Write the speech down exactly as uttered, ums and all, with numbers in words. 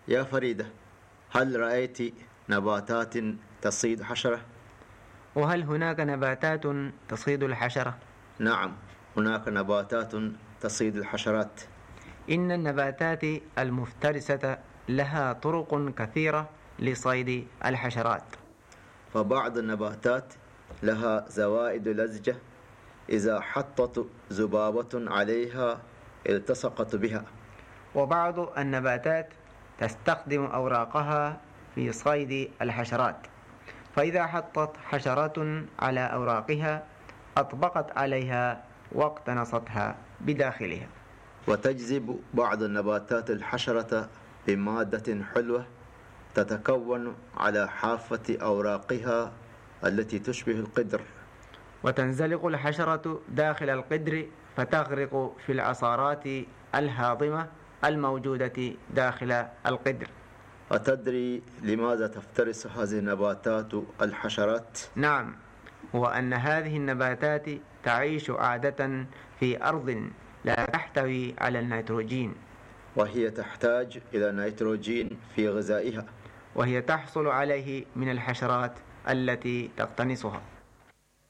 يا فريدة، هل رأيت نباتات تصيد حشرة؟ وهل هناك نباتات تصيد الحشرة؟ نعم، هناك نباتات تصيد الحشرات. إن النباتات المفترسة لها طرق كثيرة لصيد الحشرات، فبعض النباتات لها زوائد لزجة إذا حطت ذبابة عليها التصقت بها، وبعض النباتات تستخدم أوراقها في صيد الحشرات، فإذا حطت حشرة على أوراقها أطبقت عليها واقتنصتها بداخلها. وتجذب بعض النباتات الحشرة بمادة حلوة تتكون على حافة أوراقها التي تشبه القدر، وتنزلق الحشرة داخل القدر فتغرق في العصارات الهاضمة الموجودة داخل القدر. أتدري لماذا تفترس هذه النباتات الحشرات؟ نعم، هو أن هذه النباتات تعيش عادة في أرض لا تحتوي على النيتروجين، وهي تحتاج إلى نيتروجين في غذائها، وهي تحصل عليه من الحشرات التي تقتنصها.